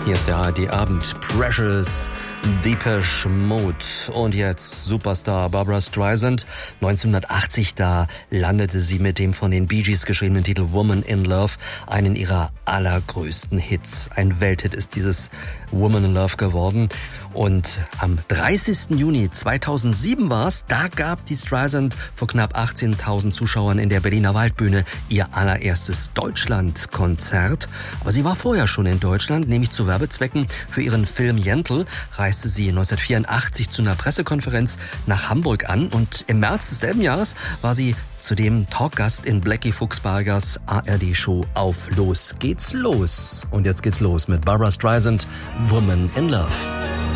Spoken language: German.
Hier ist der ARD-Abend. Precious, Depeche Mode. Und jetzt Superstar Barbra Streisand. 1980, da landete sie mit dem von den Bee Gees geschriebenen Titel Woman in Love, einen ihrer allergrößten Hits. Ein Welthit ist dieses Woman in Love geworden. Und am 30. Juni 2007 war's, da gab die Streisand vor knapp 18.000 Zuschauern in der Berliner Waldbühne ihr allererstes Deutschlandkonzert. Aber sie war vorher schon in Deutschland, nämlich zu Werbezwecken für ihren Film Yentl reiste sie 1984 zu einer Pressekonferenz nach Hamburg an und im März desselben Jahres war sie zudem Talkgast in Blackie Fuchsbergers ARD-Show auf Los geht's los. Und jetzt geht's los mit Barbra Streisand, Woman in Love.